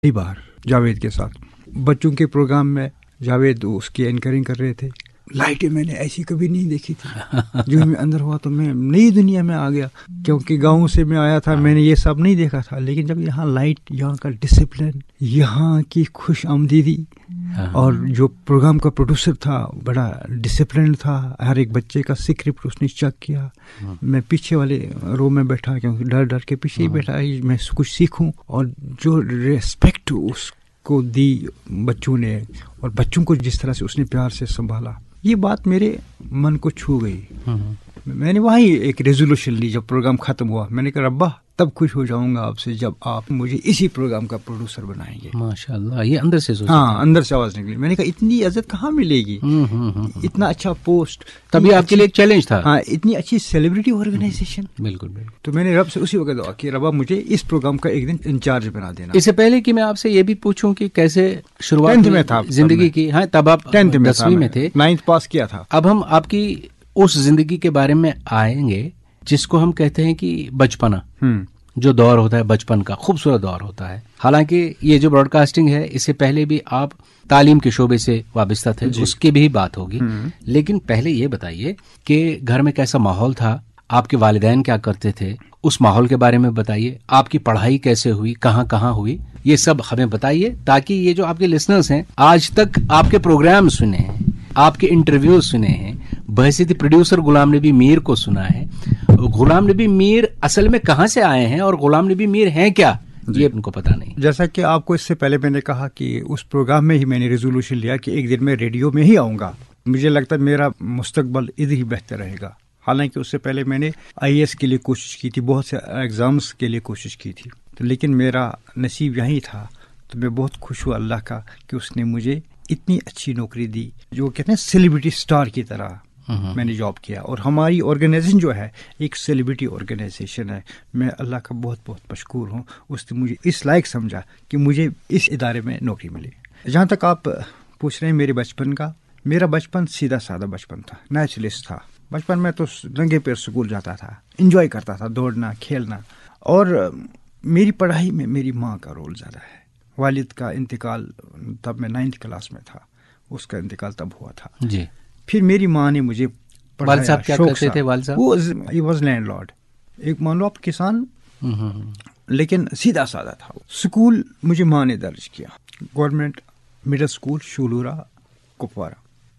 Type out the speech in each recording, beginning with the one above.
पहली बार जावेद के साथ बच्चों के प्रोग्राम में जावेद उसकी एंकरिंग कर रहे थे। लाइटें मैंने ऐसी कभी नहीं देखी थी। जो मैं अंदर हुआ तो मैं नई दुनिया में आ गया, क्योंकि गाँव से मैं आया था, मैंने ये सब नहीं देखा था। लेकिन जब यहाँ लाइट, यहाँ का डिसिप्लिन, यहाँ की खुश आमदीदी, और जो प्रोग्राम का प्रोड्यूसर था बड़ा डिसिप्लिन था, हर एक बच्चे का स्क्रिप्ट उसने चेक किया। मैं पीछे वाले रो में बैठा, क्योंकि डर डर के पीछे ही बैठा, मैं कुछ सीखूं। और जो रेस्पेक्ट उसको दी बच्चों ने, और बच्चों को जिस तरह से उसने प्यार से संभाला, ये बात मेरे मन को छू गई। मैंने वहीं एक रेजोल्यूशन ली जब प्रोग्राम खत्म हुआ। मैंने कहा रब्बा तब खुश हो जाऊंगा आपसे जब आप मुझे इसी प्रोग्राम का प्रोड्यूसर बनाएंगे। माशाल्लाह, ये अंदर से सोचा। हाँ, अंदर से आवाज निकली। मैंने कहा इतनी इज्जत कहाँ मिलेगी, इतना अच्छा पोस्ट, तभी आपके लिए एक चैलेंज था। हाँ, इतनी अच्छी सेलिब्रिटी ऑर्गेनाइजेशन। बिल्कुल बिल्कुल। तो मैंने रब से उसी वक्त दुआ की, रब्बा मुझे इस प्रोग्राम का एक दिन इंचार्ज बना देना। इससे पहले कि मैं आपसे ये भी पूछूं कि कैसे शुरुआत 10th में था जिंदगी की। हाँ, तब आप 10वीं में थे, 9th पास किया था। अब हम आपकी उस जिंदगी के बारे में आएंगे जिसको हम कहते हैं कि बचपना, जो दौर होता है बचपन का, खूबसूरत दौर होता है। हालांकि ये जो ब्रॉडकास्टिंग है, इससे पहले भी आप तालीम के शोबे से वाबस्ता थे, उसकी भी बात होगी। लेकिन पहले ये बताइए कि घर में कैसा माहौल था, आपके वालिदैन क्या करते थे, उस माहौल के बारे में बताइए। आपकी पढ़ाई कैसे हुई, कहाँ कहाँ हुई, ये सब हमें बताइए, ताकि ये जो आपके लिसनर्स हैं, आज तक आपके प्रोग्राम सुने हैं, आपके इंटरव्यूज सुने हैं, बहसीती प्रोड्यूसर गुलाम नबी मीर को सुना है, गुलाम नबी मीर असल में कहाँ से आए हैं और गुलाम नबी मीर हैं क्या, ये उनको पता नहीं। जैसा कि आपको इससे पहले मैंने कहा कि उस प्रोग्राम में ही मैंने रेजोल्यूशन लिया कि एक दिन मैं रेडियो में ही आऊंगा। मुझे लगता है मेरा मुस्तकबल इधर ही बेहतर रहेगा। हालांकि उससे पहले मैंने IAS के लिए कोशिश की थी, बहुत से एग्जाम्स के लिए कोशिश की थी, तो लेकिन मेरा नसीब यही था। तो मैं बहुत खुश हुआ अल्लाह का कि उसने मुझे इतनी अच्छी नौकरी दी, जो कहते हैं सेलिब्रिटी स्टार की तरह मैंने जॉब किया। और हमारी ऑर्गेनाइजेशन जो है एक सेलिब्रिटी ऑर्गेनाइजेशन है। मैं अल्लाह का बहुत बहुत मशकूर हूँ, उसने मुझे इस लायक समझा कि मुझे इस इदारे में नौकरी मिली। जहाँ तक आप पूछ रहे हैं मेरे बचपन का, मेरा बचपन सीधा साधा बचपन था, नेचुरलिस्ट था। बचपन में तो नंगे पैर स्कूल जाता था, एंजॉय करता था, दौड़ना खेलना। और मेरी पढ़ाई में मेरी माँ का रोल ज़्यादा है। वालिद का इंतकाल तब मैं 9th क्लास में था, उसका इंतकाल तब हुआ था जी। फिर मेरी माँ ने मुझे पढ़ाया। वालिद साहब क्या करते थे? वालिद साहब वो ही वाज लैंडलॉर्ड, एक मान लो आप किसान, लेकिन सीधा साधा था। स्कूल मुझे माँ ने दर्ज किया, गवर्नमेंट मिडिल स्कूल शूलूरा कुपवारा।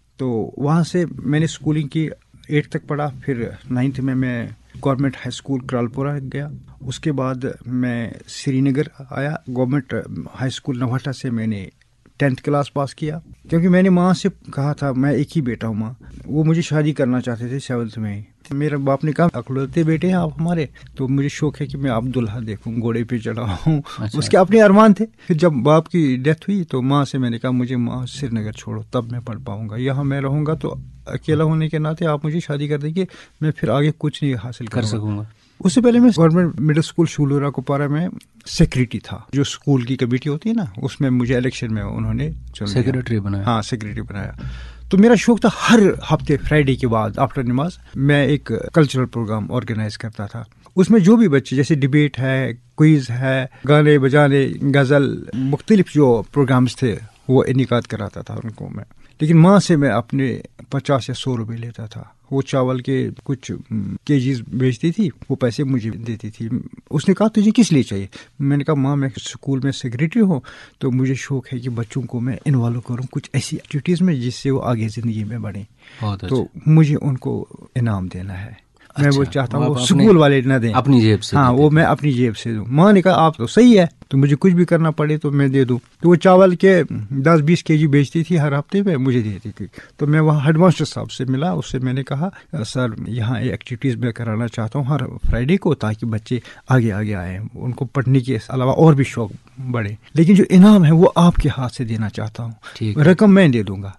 तो वहाँ से मैंने स्कूलिंग की, 8th तक पढ़ा। फिर 9th में मैं गवर्नमेंट हाई स्कूल करालपुरा गया। उसके बाद मैं श्रीनगर आया, गवर्नमेंट हाई स्कूल नवाटा से मैंने 10th क्लास पास किया। क्योंकि मैंने माँ से कहा था, मैं एक ही बेटा हूँ माँ, वो मुझे शादी करना चाहते थे 7th में। मेरे बाप ने कहा अकलौते बेटे हैं आप हमारे, तो मुझे शौक है कि मैं आप दुल्हा देखूं, घोड़े पे चढ़ा हूँ। अच्छा। उसके अपने अरमान थे। फिर जब बाप की डेथ हुई तो माँ से मैंने कहा मुझे माँ श्रीनगर छोड़ो, तब मैं पढ़ पाऊंगा। यहाँ मैं रहूंगा तो अकेला होने के नाते आप मुझे शादी कर देंगे, मैं फिर आगे कुछ नहीं हासिल कर सकूंगा। उससे पहले मैं गवर्नमेंट मिडिल स्कूल शूलूरा कुपवारा में सेक्रेटरी था। जो स्कूल की कमेटी होती है ना, उसमें मुझे इलेक्शन में उन्होंने सेक्रेटरी बनाया। हाँ, सेक्रेटरी बनाया। तो मेरा शौक था हर हफ्ते फ्राइडे के बाद आफ्टर नमाज मैं एक कल्चरल प्रोग्राम ऑर्गेनाइज करता था। उसमें जो भी बच्चे, जैसे डिबेट है, क्विज है, गाने बजाने, गजल, मुख्तलिफ जो प्रोग्राम्स थे वो इनेकाद कराता था उनको मैं। लेकिन माँ से मैं अपने 50 या 100 रुपये लेता था। वो चावल के कुछ केजीज बेचती थी, वो पैसे मुझे देती थी। उसने कहा तुझे किस लिए चाहिए? मैंने कहा माँ मैं स्कूल में सेक्रेटरी हूँ, तो मुझे शौक है कि बच्चों को मैं इन्वॉल्व करूँ कुछ ऐसी एक्टिविटीज़ में जिससे वो आगे ज़िंदगी में बढ़ें। तो मुझे उनको इनाम देना है। मैं वो चाहता हूँ वो स्कूल वाले न दें, अपनी जेब से। हाँ, वो मैं अपनी जेब से दूँ। माँ ने कहा आप तो सही है, तो मुझे कुछ भी करना पड़े तो मैं दे दूँ। तो वो चावल के 10-20 केजी बेचती थी हर हफ्ते में, मुझे देती थी। तो मैं वहाँ हेडमास्टर साहब से मिला, उससे मैंने कहा सर यहाँ एक्टिविटीज़ मैं कराना चाहता हूँ हर फ्राइडे को, ताकि बच्चे आगे आगे आए, उनको पढ़ने के अलावा और भी शौक बढ़े। लेकिन जो इनाम है वो आपके हाथ से देना चाहता हूँ, रकम मैं दे दूंगा।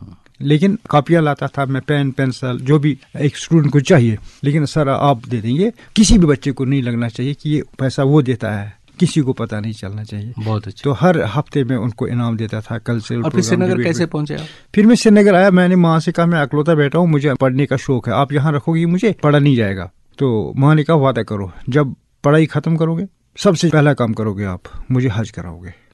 लेकिन कापियाँ लाता था मैं, पेन पेंसिल जो भी एक स्टूडेंट को चाहिए, लेकिन सर आप दे देंगे। किसी भी बच्चे को नहीं लगना चाहिए कि ये पैसा वो देता है, किसी को पता नहीं चलना चाहिए। बहुत अच्छा। तो हर हफ्ते में उनको इनाम देता था कल्चरल। और फिर श्रीनगर कैसे पहुंचे आप? फिर मैं श्रीनगर आया, मैंने माँ से कहा मैं अकलौता बेटा हूँ, मुझे पढ़ने का शौक है, आप यहाँ रखोगी मुझे, पढ़ा नहीं जाएगा। तो माँ ने कहा वादा करो जब पढ़ाई खत्म करोगे सबसे पहला काम करोगे आप, मुझे हज कराओगे।